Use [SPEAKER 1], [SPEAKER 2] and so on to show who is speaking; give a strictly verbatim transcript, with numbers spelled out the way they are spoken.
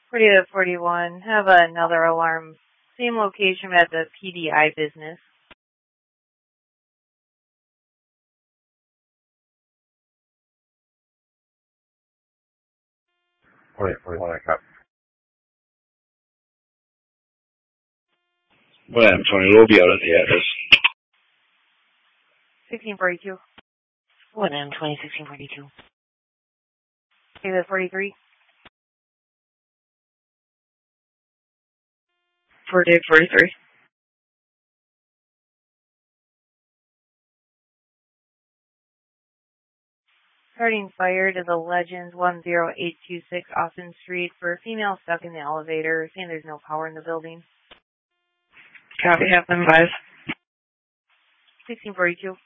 [SPEAKER 1] forty to forty-one, have another alarm. Same location at the P D I business.
[SPEAKER 2] forty, forty-one, I copy.
[SPEAKER 3] one M twenty, we'll be out at the address.
[SPEAKER 1] sixteen forty-two.
[SPEAKER 4] one M twenty, sixteen forty-two.
[SPEAKER 1] David forty-three.
[SPEAKER 4] For Dave forty-three.
[SPEAKER 1] Starting fire to the Legends one zero eight two six Austin Street for a female stuck in the elevator, saying there's no power in the building.
[SPEAKER 4] Copy, have them advised.
[SPEAKER 1] sixteen forty-two.